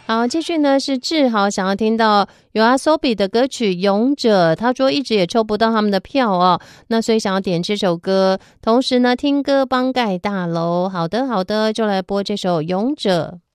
好，继续呢是志豪想要听到YOASOBI的歌曲《勇者》，他说一直也抽不到他们的票哦，那所以想要点这首歌，同时呢听歌帮盖大楼。好的，好的，就来播这首《勇者》。